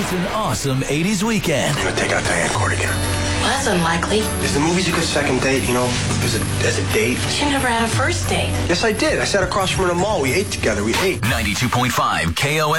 It's an awesome 80s weekend. I'm gonna take out Diane Court again. Well, that's unlikely. Is the movies a good second date, you know, as a date? She never had a first date. Yes, I did. I sat across from her in the mall. We ate together. We ate. 92.5 KOM.